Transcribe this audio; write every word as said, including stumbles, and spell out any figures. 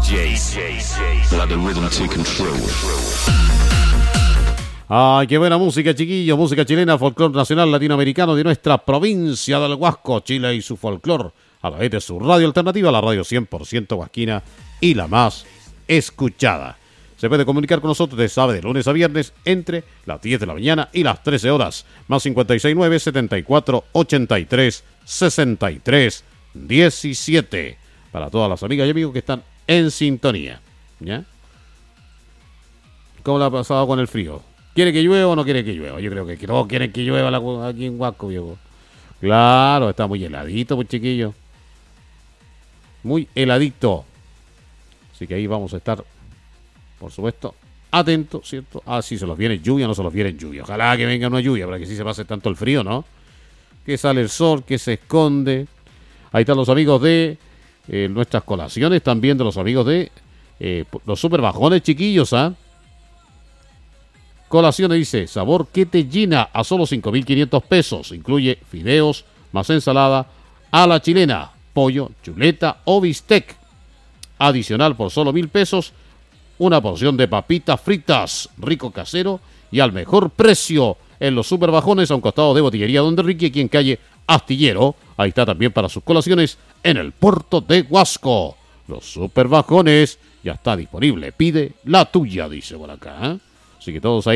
Let the rhythm take control. Ay, qué buena música, chiquillos. Música chilena, folclor nacional latinoamericano de nuestra provincia del Huasco, Chile y su folclor. A través de su radio alternativa, la radio cien por ciento huasquina y la más escuchada. Se puede comunicar con nosotros, usted sabe, de lunes a viernes entre las diez de la mañana y las trece horas. Más cincuenta y seis nueve, setenta y cuatro, ochenta y tres, sesenta y tres, diecisiete. Para todas las amigas y amigos que están en sintonía. ¿Ya? ¿Cómo le ha pasado con el frío? ¿Quiere que llueva o no quiere que llueva? Yo creo que todos quieren que llueva la, aquí en Huasco, viejo. Claro, está muy heladito, pues, chiquillo. Muy heladito. Así que ahí vamos a estar, por supuesto, atentos, ¿cierto? Ah, sí, se los viene lluvia, no se los viene lluvia. Ojalá que venga una lluvia para que sí se pase tanto el frío, ¿no? Que sale el sol, que se esconde. Ahí están los amigos de eh, nuestras colaciones, también de los amigos de eh, los super bajones, chiquillos, ¿ah? ¿eh? Colaciones dice, sabor que te llena a solo cinco mil quinientos pesos. Incluye fideos más ensalada a la chilena, pollo, chuleta o bistec. Adicional por solo mil pesos, una porción de papitas fritas, rico casero y al mejor precio en los super bajones a un costado de Botillería Don Enrique, aquí en calle Astillero. Ahí está también para sus colaciones en el puerto de Huasco. Los super bajones ya está disponible. Pide la tuya, dice por acá, ¿eh? Así que todos ahí.